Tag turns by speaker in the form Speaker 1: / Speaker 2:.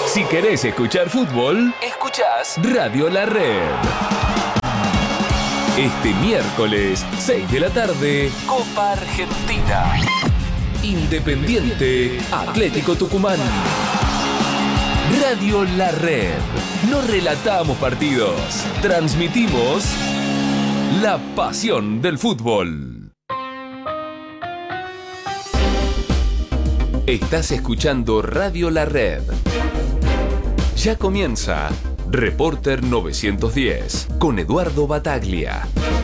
Speaker 1: Si querés escuchar fútbol, escuchás Radio La Red. Este miércoles, 6 de la tarde, Copa Argentina. Independiente Atlético Tucumán. Radio La Red. No relatamos partidos, transmitimos la pasión del fútbol. Estás escuchando Radio La Red. Ya comienza Reporter 910 con Eduardo Bataglia.